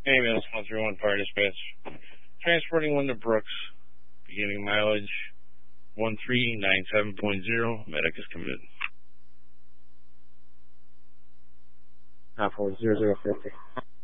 Ambulance 131 Fire Dispatch. Transporting Linda Brooks. Beginning mileage 1397.0. Medic is committed. 40050.